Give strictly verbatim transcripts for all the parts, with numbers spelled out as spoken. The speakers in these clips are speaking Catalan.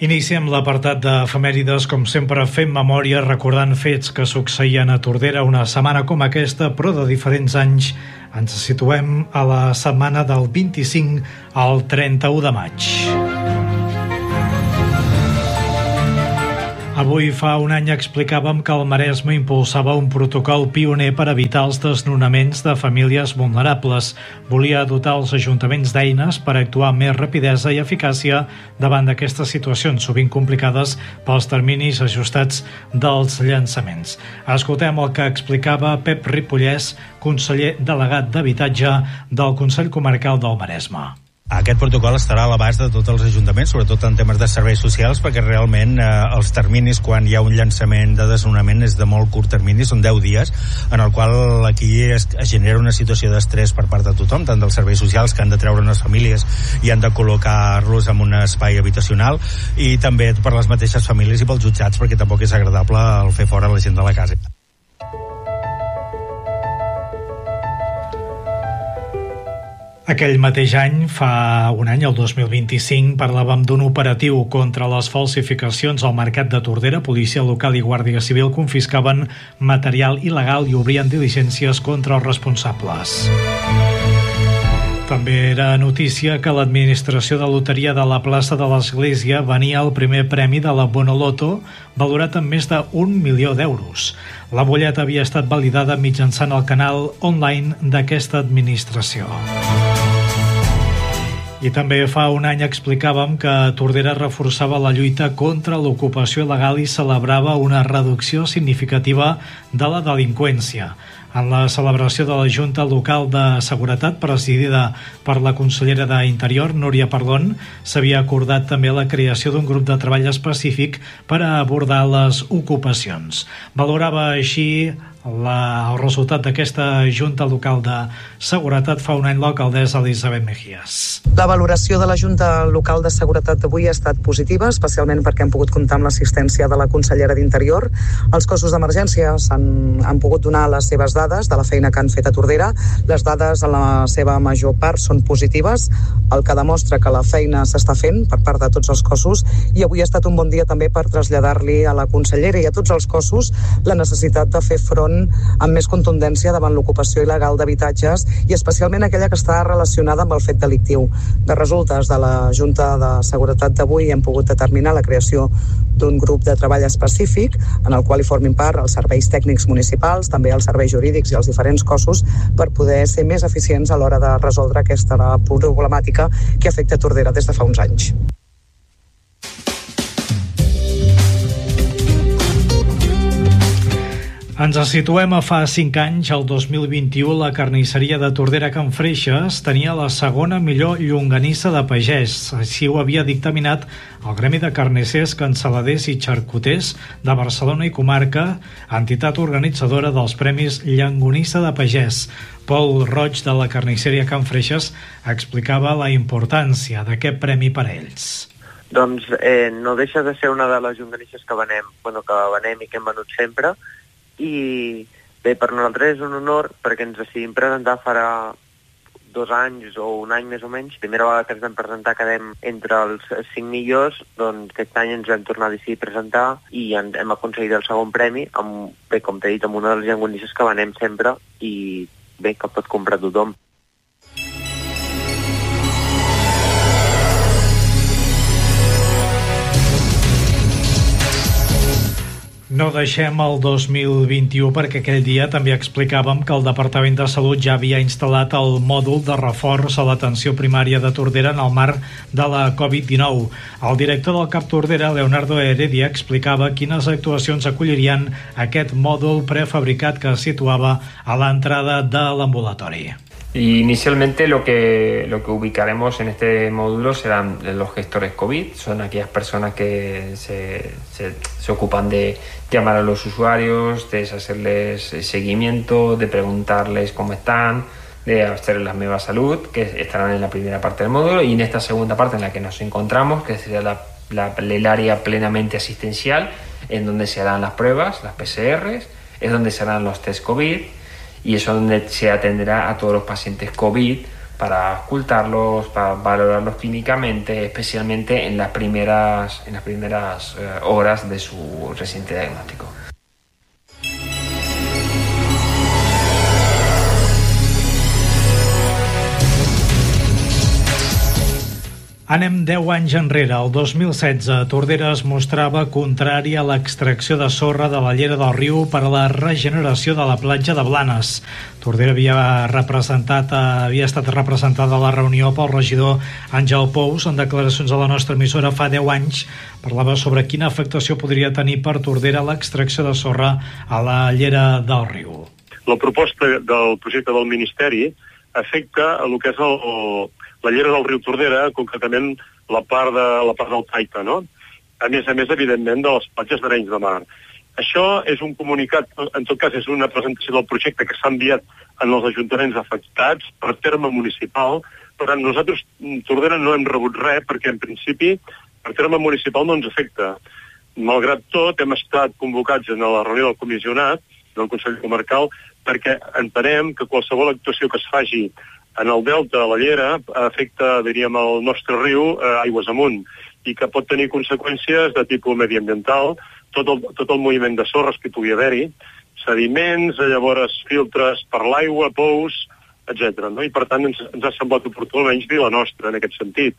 Iniciem l'apartat d'efemèrides, com sempre fent memòria, recordant fets que succeïen a Tordera una setmana com aquesta, però de diferents anys. Ens situem a la setmana del vint-i-cinc al trenta-u de maig. Avui fa un any explicàvem que el Maresme impulsava un protocol pioner per evitar els desnonaments de famílies vulnerables. Volia dotar els ajuntaments d'eines per actuar amb més rapidesa i eficàcia davant d'aquestes situacions, sovint complicades pels terminis ajustats dels llançaments. Escoltem el que explicava Pep Ripollès, conseller delegat d'Habitatge del Consell Comarcal del Maresme. Aquest protocol estarà a l'abast de tots els ajuntaments, sobretot en temes de serveis socials, perquè realment eh, els terminis quan hi ha un llançament de desnonament és de molt curt termini, són deu dies, en el qual aquí es, es genera una situació d'estrès per part de tothom, tant dels serveis socials que han de treure unes famílies i han de col·locar-los en un espai habitacional, i també per les mateixes famílies i pels jutjats, perquè tampoc és agradable el fer fora la gent de la casa. Aquell mateix any, fa un any, el dos mil vint-i-cinc, parlàvem d'un operatiu contra les falsificacions al mercat de Tordera. Policia local i Guàrdia Civil confiscaven material il·legal i obrien diligències contra els responsables. També era notícia que l'administració de loteria de la plaça de l'Església venia el primer premi de la Bonoloto, valorat en més d'un milió d'euros. La boleta havia estat validada mitjançant el canal online d'aquesta administració. I també fa un any explicàvem que Tordera reforçava la lluita contra l'ocupació il·legal i celebrava una reducció significativa de la delinqüència. En la celebració de la Junta Local de Seguretat, presidida per la consellera d'Interior, Núria Parlon, s'havia acordat també la creació d'un grup de treball específic per a abordar les ocupacions. Valorava així la, el resultat d'aquesta Junta Local de Seguretat fa un any l'alcaldessa Elisabet Mejías. La valoració de la Junta Local de Seguretat d'avui ha estat positiva, especialment perquè hem pogut comptar amb l'assistència de la consellera d'Interior. Els cossos d'emergència s'han, han pogut donar les seves dades de la feina que han fet a Tordera. Les dades, en la seva major part, són positives, el que demostra que la feina s'està fent per part de tots els cossos, i avui ha estat un bon dia també per traslladar-li a la consellera i a tots els cossos la necessitat de fer front amb més contundència davant l'ocupació il·legal d'habitatges, i especialment aquella que està relacionada amb el fet delictiu. De resultes de la Junta de Seguretat d'avui hem pogut determinar la creació d'un grup de treball específic en el qual hi formin part els serveis tècnics municipals, també els serveis jurídics i els diferents cossos, per poder ser més eficients a l'hora de resoldre aquesta problemàtica que afecta Tordera des de fa uns anys. Ens situem a fa cinc anys, el dos mil vint-i-u, la carnisseria de Tordera Can Freixes tenia la segona millor llonganissa de pagès. Així ho havia dictaminat el Gremi de Carnissers, Cansaladers i Xarcuters de Barcelona i Comarca, entitat organitzadora dels Premis Llonganissa de Pagès. Pol Roig, de la carnisseria Can Freixes, explicava la importància d'aquest premi per a ells. Doncs eh, no deixa de ser una de les llonganisses que venem, bueno, que venem i que hem venut sempre. I bé, per nosaltres és un honor perquè ens decidim presentar farà dos anys o un any més o menys. Primera vegada que ens vam presentar quedem entre els cinc millors, doncs aquest any ens vam tornar a decidir presentar i hem aconseguit el segon premi, amb, bé, com t'he dit, amb una de les llonganisses que venem sempre i bé, que pot comprar tothom. No deixem el dos mil vint-i-u perquè aquell dia també explicàvem que el Departament de Salut ja havia instal·lat el mòdul de reforç a l'atenció primària de Tordera en el marc de la covid dinou. El director del CAP Tordera, Leonardo Heredia, explicava quines actuacions acollirien aquest mòdul prefabricat que es situava a l'entrada de l'ambulatori. Inicialmente lo que, lo que ubicaremos en este módulo serán los gestores COVID, son aquellas personas que se, se, se ocupan de llamar a los usuarios, de hacerles seguimiento, de preguntarles cómo están, de hacerles la nueva salud, que estarán en la primera parte del módulo, y en esta segunda parte en la que nos encontramos, que sería la, la, el área plenamente asistencial, en donde se harán las pruebas, las P C Rs, es donde se harán los test COVID, y es donde se atenderá a todos los pacientes COVID para ocultarlos, para valorarlos clínicamente, especialmente en las primeras, en las primeras eh, horas de su reciente diagnóstico. Anem deu anys enrere. El dos mil setze, Tordera es mostrava contrari a l'extracció de sorra de la llera del riu per a la regeneració de la platja de Blanes. Tordera havia, representat, havia estat representada a la reunió pel regidor Àngel Pous. En declaracions a la nostra emissora fa deu anys parlava sobre quina afectació podria tenir per Tordera l'extracció de sorra a la llera del riu. La proposta del projecte del Ministeri afecta el que és el, la llera del riu Tordera, concretament la part, de, la part del Taita, no? A més a més, evidentment, de les platges d'Arenys de Mar. Això és un comunicat, en tot cas és una presentació del projecte que s'ha enviat en els ajuntaments afectats per terme municipal. Per tant, nosaltres, Tordera, no hem rebut res perquè, en principi, per terme municipal no ens afecta. Malgrat tot, hem estat convocats en la reunió del comissionat del Consell Comarcal perquè entenem que qualsevol actuació que es faci en el delta de la llera afecta, diríem, el nostre riu eh, aigües amunt i que pot tenir conseqüències de tipus mediambiental, tot el, tot el moviment de sorres que pugui haver-hi, sediments, llavors filtres per l'aigua, pous, etcètera. No? I per tant ens, ens ha semblat oportú almenys dir la nostra en aquest sentit.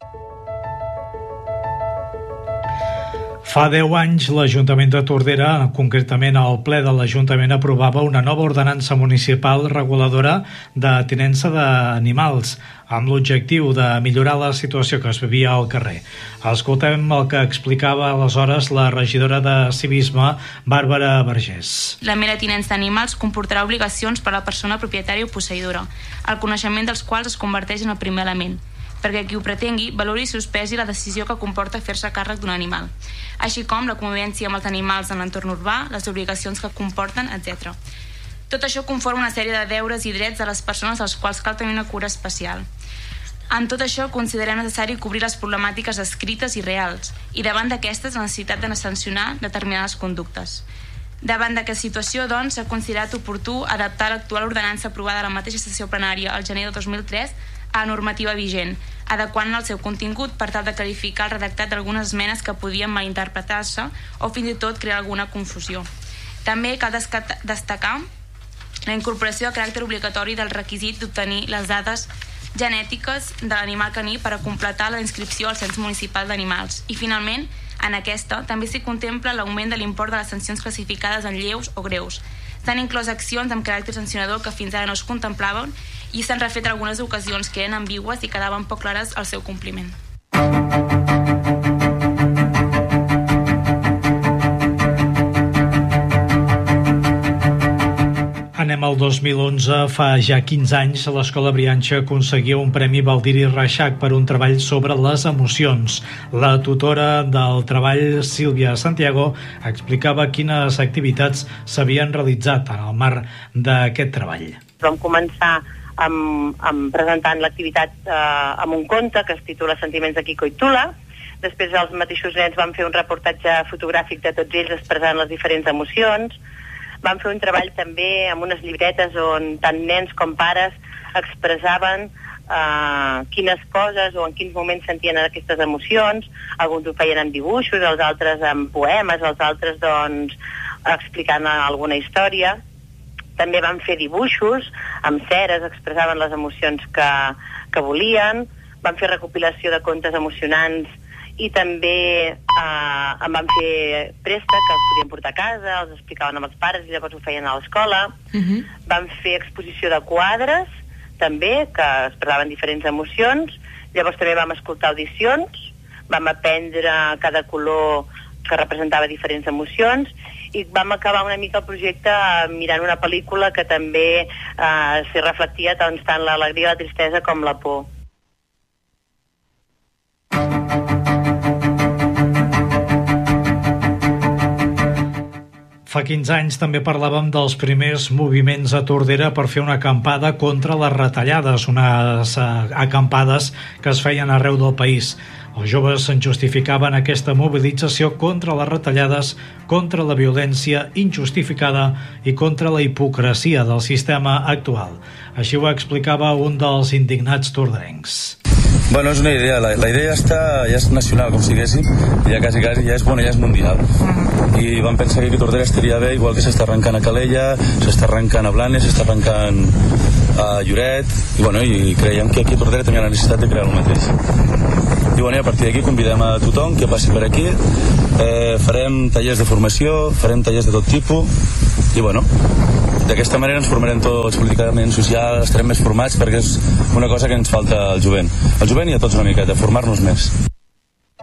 Fa deu anys, l'Ajuntament de Tordera, concretament el ple de l'Ajuntament, aprovava una nova ordenança municipal reguladora de tinença d'animals, amb l'objectiu de millorar la situació que es vivia al carrer. Escoltem el que explicava aleshores la regidora de Civisme, Bàrbara Vergés. La mera tinença d'animals comportarà obligacions per a la persona propietària o posseïdora, el coneixement dels quals es converteix en el primer element, perquè qui ho pretengui valori i sospesi la decisió que comporta fer-se càrrec d'un animal, així com la convivència amb els animals en l'entorn urbà, les obligacions que comporten, etcètera. Tot això conforma una sèrie de deures i drets de les persones als quals cal tenir una cura especial. En tot això considerem necessari cobrir les problemàtiques escrites i reals, i davant d'aquestes la necessitat de sancionar determinades conductes. Davant d'aquesta situació, doncs, s'ha considerat oportú adaptar l'actual ordenança aprovada a la mateixa sessió plenària el gener de dos mil tres a la normativa vigent, adequant el seu contingut per tal de clarificar el redactat d'algunes esmenes que podien malinterpretar-se o fins i tot crear alguna confusió. També cal destacar la incorporació de caràcter obligatori del requisit d'obtenir les dades genètiques de l'animal caní per a completar la inscripció al cens municipal d'animals. I finalment, en aquesta també s'hi contempla l'augment de l'import de les sancions classificades en lleus o greus. S'han inclòs accions amb caràcter sancionador que fins ara no es contemplaven i s'han refet algunes ocasions que eren ambigües i quedaven poc clares al seu compliment. Anem al dos mil onze. Fa ja quinze anys, l'Escola Brianxa aconseguia un Premi Baldiri Reixac per un treball sobre les emocions. La tutora del treball, Sílvia Santiago, explicava quines activitats s'havien realitzat en el marc d'aquest treball. Vam començar amb, amb presentant l'activitat eh, amb un conte que es titula Sentiments de Quico i Tula. Després els mateixos nens van fer un reportatge fotogràfic de tots ells expressant les diferents emocions. Vam fer un treball també amb unes llibretes on tant nens com pares expressaven eh, quines coses o en quins moments sentien aquestes emocions. Alguns ho feien en dibuixos, els altres en poemes, els altres doncs explicant alguna història. També van fer dibuixos amb ceres, expressaven les emocions que, que volien. Van fer recopilació de contes emocionants i també eh, en van fer préstec que els podien portar a casa, els explicaven amb els pares i llavors ho feien a l'escola. Uh-huh. Van fer exposició de quadres també, que expressaven diferents emocions. Llavors també vam escoltar audicions, vam aprendre cada color que representava diferents emocions i vam acabar una mica el projecte mirant una pel·lícula que també eh, s'hi reflectia doncs, tant l'alegria, la tristesa com la por. Fa quinze anys també parlàvem dels primers moviments a Tordera per fer una acampada contra les retallades, unes acampades que es feien arreu del país. Els joves se'n justificaven aquesta mobilització contra les retallades, contra la violència injustificada i contra la hipocresia del sistema actual. Així ho explicava un dels indignats tordencs. Bueno, és una idea, la, la idea està, ja és nacional, com siguéssim, ja quasi, quasi, ja és bona, ja és mundial. I vam pensar que aquí Tordera estaria bé, igual que s'està arrencant a Calella, s'està arrencant a Blanes, s'està arrencant a Lloret, i, bueno, i creiem que aquí a Tordera tenia la necessitat de crear el mateix. I, bueno, i a partir d'aquí convidem a tothom que passi per aquí, eh, farem tallers de formació, farem tallers de tot tipus, i, bueno, d'aquesta manera ens formarem tots políticament, social, estarem més formats perquè és una cosa que ens falta al jovent. Al jovent i a tots una miqueta, formar-nos més.